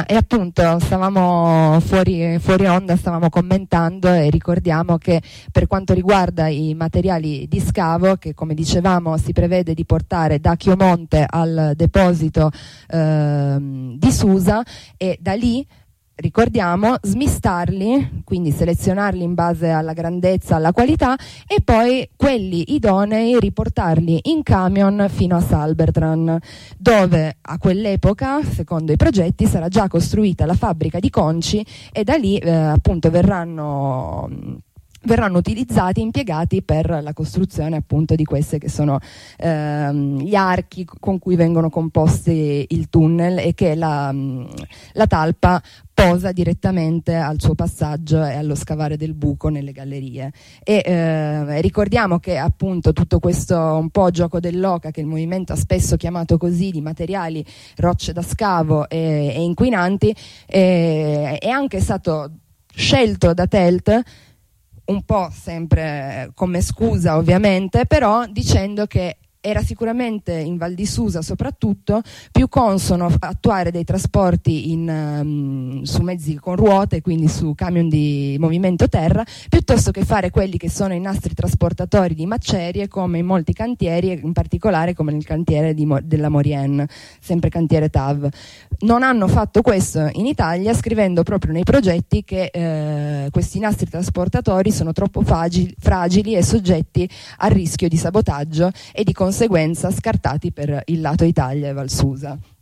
E appunto stavamo fuori onda, stavamo commentando e ricordiamo che per quanto riguarda i materiali di scavo, che come dicevamo si prevede di portare da Chiomonte al deposito di Susa, e da lì, ricordiamo, smistarli, quindi selezionarli in base alla grandezza, alla qualità, e poi quelli idonei riportarli in camion fino a Salbertran, dove a quell'epoca, secondo i progetti, sarà già costruita la fabbrica di conci, e da lì appunto verranno utilizzati, impiegati per la costruzione appunto di queste che sono gli archi con cui vengono composti il tunnel, e che la talpa posa direttamente al suo passaggio e allo scavare del buco nelle gallerie. E ricordiamo che appunto tutto questo un po' gioco dell'oca, che il movimento ha spesso chiamato così, di materiali, rocce da scavo e inquinanti, è anche stato scelto da Telt, un po' sempre come scusa ovviamente, però dicendo che era sicuramente in Val di Susa soprattutto più consono attuare dei trasporti su mezzi con ruote, quindi su camion di movimento terra, piuttosto che fare quelli che sono i nastri trasportatori di macerie, come in molti cantieri, e in particolare come nel cantiere della Maurienne, sempre cantiere TAV. Non hanno fatto questo in Italia, scrivendo proprio nei progetti che questi nastri trasportatori sono troppo fragili e soggetti al rischio di sabotaggio, e di conseguenza scartati per il lato Italia e Val Susa.